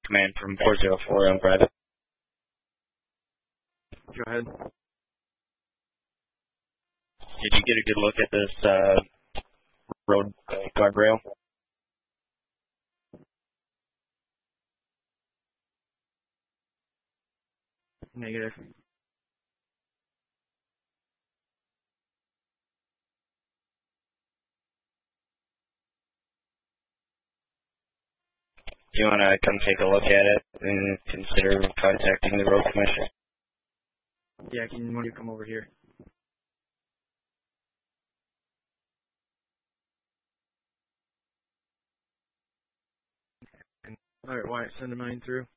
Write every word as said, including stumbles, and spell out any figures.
command from four zero four on private. Go ahead. Did you get a good look at this uh, road uh, guardrail? Negative. Do you want to come take a look at it and consider contacting the road commission? Yeah, can you want to come over here? All right, Wyatt, send a mine through.